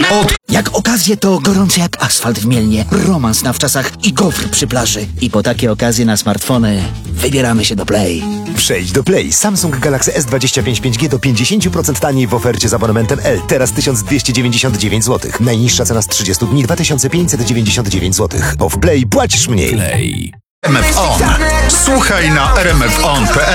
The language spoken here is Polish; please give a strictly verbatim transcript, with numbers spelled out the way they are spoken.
Od... Jak okazje to gorący jak asfalt w Mielnie, romans na wczasach i gofr przy plaży. I po takie okazje na smartfony wybieramy się do Play. Przejdź do Play. Samsung Galaxy S dwadzieścia pięć pięć G do pięćdziesiąt procent taniej w ofercie z abonamentem L. Teraz tysiąc dwieście dziewięćdziesiąt dziewięć złotych. Najniższa cena z trzydziestu dni dwa tysiące pięćset dziewięćdziesiąt dziewięć złotych. Bo w Play płacisz mniej. Play. R M F On. Słuchaj na r m f on kropka p l.